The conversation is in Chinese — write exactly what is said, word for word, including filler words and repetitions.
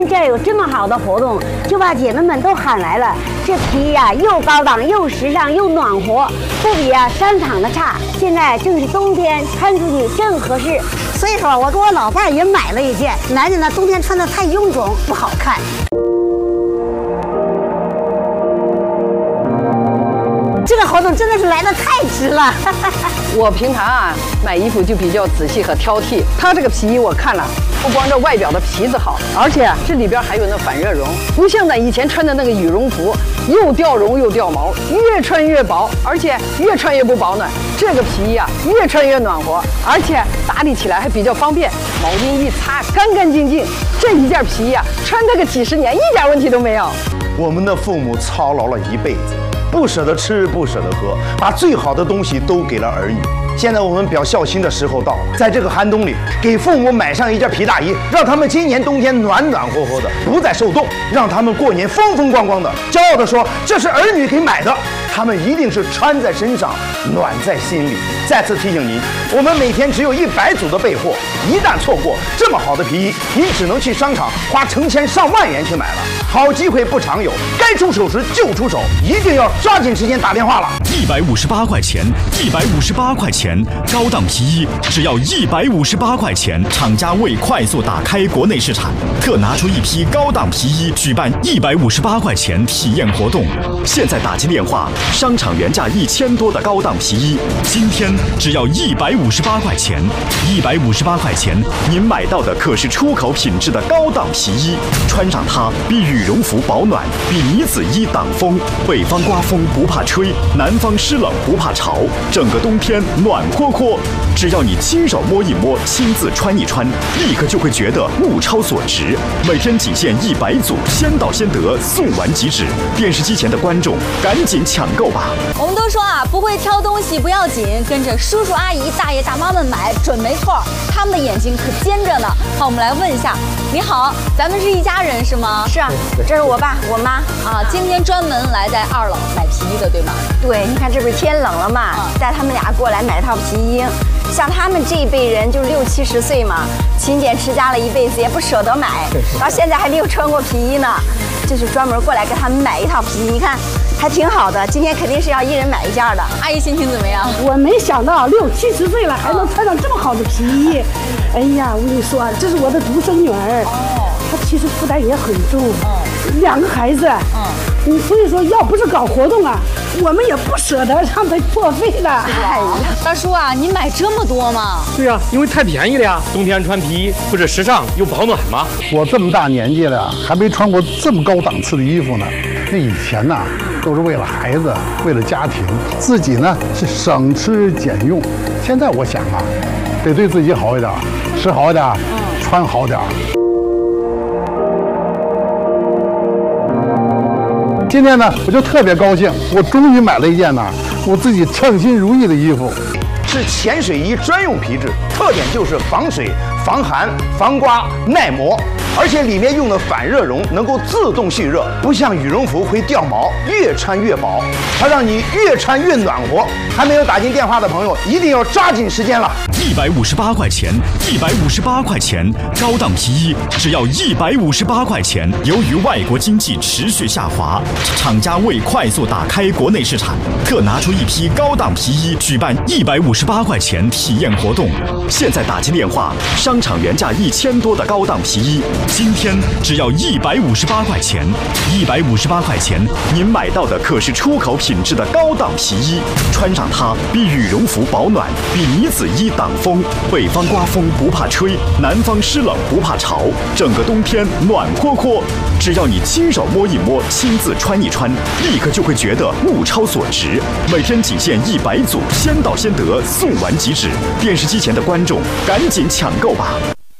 这儿有这么好的活动，就把姐妹们都喊来了。这皮衣呀，又高档又时尚又暖和，不比啊商场的差。现在正是冬天，穿出去正合适。所以说，我给我老伴儿也买了一件。男人呢，冬天穿的太臃肿不好看。 这个活动真的是来得太值了。 我平常啊买衣服就比较仔细和挑剔，它这个皮衣我看了，不光这外表的皮子好，而且这里边还有那反热绒，不像咱以前穿的那个羽绒服，又掉绒又掉毛，越穿越薄，而且越穿越不保暖。这个皮衣啊越穿越暖和，而且打理起来还比较方便，毛巾一擦干干净净。这一件皮衣啊穿它个几十年一点问题都没有。 我们的父母操劳了一辈子。 不舍得吃，不舍得喝，把最好的东西都给了儿女。现在我们表孝心的时候到了，在这个寒冬里，给父母买上一件皮大衣，让他们今年冬天暖暖和和的，不再受冻，让他们过年风风光光的，骄傲地说这是儿女给买的，他们一定是穿在身上，暖在心里。再次提醒您，我们每天只有一百组的备货，一旦错过这么好的皮衣，您只能去商场花成千上万元去买了。好机会不常有，该出手时就出手，一定要抓紧时间打电话了。 一百五十八块钱，一百五十八块钱，高档皮衣只要一百五十八块钱。厂家为快速打开国内市场，特拿出一批高档皮衣，举办一百五十八块钱体验活动。现在打进电话，商场原价一千多的高档皮衣，今天只要一百五十八块钱。一百五十八块钱，您买到的可是出口品质的高档皮衣，穿上它比羽绒服保暖，比呢子衣挡风。北方刮风不怕吹，南方湿冷不怕潮，整个冬天暖和和。只要你亲手摸一摸，亲自穿一穿，立刻就会觉得物超所值。每天仅限一百组，先到先得，送完即止。电视机前的观众，赶紧抢购吧！ 我们都说啊，不会挑东西不要紧，跟着叔叔阿姨、大爷大妈们买准没错，他们的眼睛可尖着呢。好，我们来问一下，你好，咱们是一家人是吗？ 是啊，这是我爸我妈啊，今天专门来在二楼买皮衣的，对吗？ 对，你看这不是天冷了嘛， 嗯、 带他们俩过来买套皮衣。像他们这一辈人，就六七十岁嘛，勤俭持家了一辈子，也不舍得买，然后现在还没有穿过皮衣呢，就是专门过来给他们买一套皮衣，你看还挺好的。今天肯定是要一人买一件的。 阿姨心情怎么样？ 我没想到六七十岁了还能穿上这么好的皮衣，哎呀，我跟你说，这是我的独生女儿，她其实负担也很重，两个孩子，嗯，所以说要不是搞活动啊，我们也不舍得让她破费的。 哎呀，大叔啊，你买这么多吗？ 对呀、啊，因为太便宜了呀。冬天穿皮衣不是时尚又保暖吗？ 我这么大年纪了，还没穿过这么高档次的衣服呢。那以前呢，都是为了孩子，为了家庭，自己呢是省吃俭用。现在我想啊，得对自己好一点，吃好一点，穿好点。今天呢，我就特别高兴，我终于买了一件呢我自己称心如意的衣服。 是潜水衣专用皮质，特点就是防水、防寒、防刮、耐磨，而且里面用的反热绒能够自动蓄热，不像羽绒服会掉毛，越穿越薄，它让你越穿越暖和。还没有打进电话的朋友，一定要抓紧时间了。 一百五十八块钱，一百五十八块钱，高档皮衣只要一百五十八块钱。由于外国经济持续下滑，厂家为快速打开国内市场，特拿出一批高档皮衣，举办一百五十八块钱体验活动。现在打进电话，商场原价一千多的高档皮衣，今天只要一百五十八块钱。一百五十八块钱，您买到的可是出口品质的高档皮衣，穿上它比羽绒服保暖，比呢子衣挡风。北方刮风不怕吹，南方湿冷不怕潮，整个冬天暖和和。只要你亲手摸一摸，亲自穿一穿，立刻就会觉得物超所值。每天仅限一百组，先到先得，送完即止。电视机前的观众，赶紧抢购吧！